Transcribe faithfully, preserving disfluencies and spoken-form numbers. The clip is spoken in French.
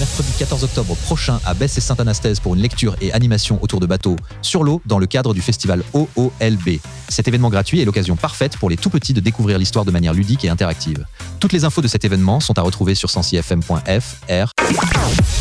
mercredi quatorze octobre prochain à Besse et Saint-Anastase pour une lecture et animation autour de bateaux sur l'eau dans le cadre du festival O O L B. Cet événement gratuit est l'occasion parfaite pour les tout petits de découvrir l'histoire de manière ludique et interactive. Toutes les infos de cet événement sont à retrouver sur sensi f m point f r.